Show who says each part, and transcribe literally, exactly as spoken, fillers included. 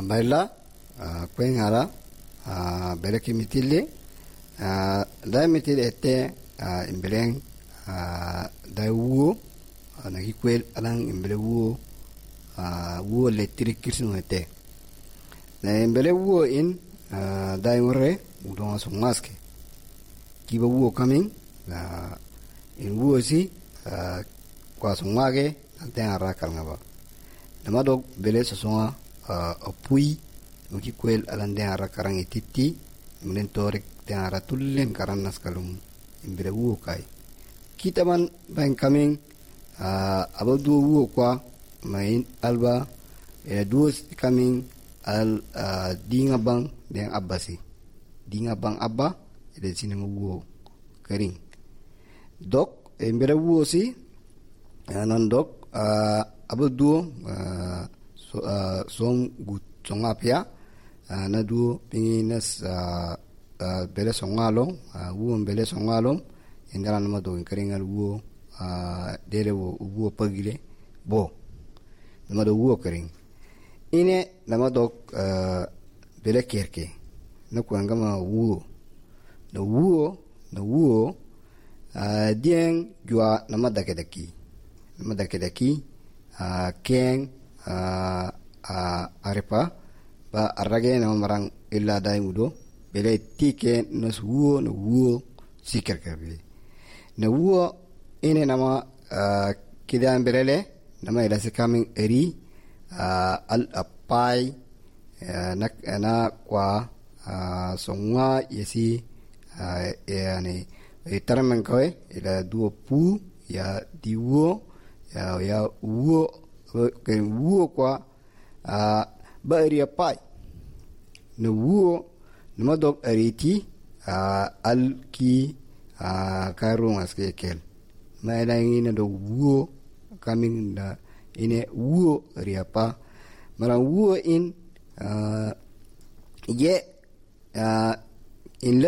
Speaker 1: baila kwen hala bele kimitile da mitile ete imbeleng da wuo na hikwel alang imbele wuo wuo electric kirsin ete na imbele wuo in da ngore udon so maske kiba wuo coming in wuo si kwa sungage ante ara kalngaba namado bele so songa apui uki kwel alande ara karang ititi menen torik te ara tullen karanas kalum imbere wuo kai kita man ban coming abadu wuo kwa main alba e duos coming al dinga bang den abasi dinga bang abba ede sinema wuo kering dok imbere wuo si non dok abadu so song gut songapia na du pinginas bele songalong wuo bele songalong indara nama do keringal wuo dele wuo pagile bo nama do wuo kering ine nama do bele kerke na kuangama wuo na wuo na wuo dieng jua nama dakedaki nama dakedaki keng arepa ba arage na marang illa dai udo bele tike no wuo no wuo sikar karbe na wuo ine nama kidan berele nama ila se coming eri al apai na na kwa songa yesi yani itaramen koe ila duo pu ya diwo ya ya wuo ke wuo kwa ba eri apai na wuo nama dog eriti al ki karung aske kel na ila ina do wuo coming na ine wuo eri apa mara wuo in ye in